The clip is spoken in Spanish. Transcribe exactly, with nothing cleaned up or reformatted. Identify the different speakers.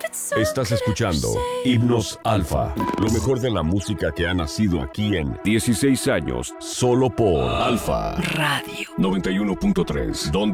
Speaker 1: Estás escuchando Himnos Alfa, lo mejor de la música que ha nacido aquí en dieciséis años, solo por Alfa
Speaker 2: Radio
Speaker 1: noventa y uno punto tres.